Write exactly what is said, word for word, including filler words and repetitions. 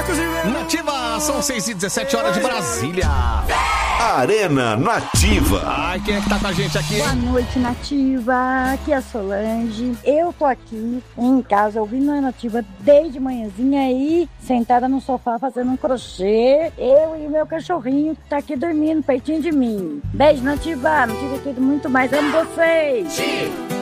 Nativa, são seis e dezessete horas de Brasília. Arena Nativa. Ai, quem é que tá com a gente aqui? Boa noite, Nativa. Aqui é a Solange. Eu tô aqui em casa ouvindo a Nativa desde manhãzinha aí, sentada no sofá fazendo um crochê. Eu e o meu cachorrinho que tá aqui dormindo pertinho de mim. Beijo, Nativa. Nativa tudo muito mais. Amo vocês.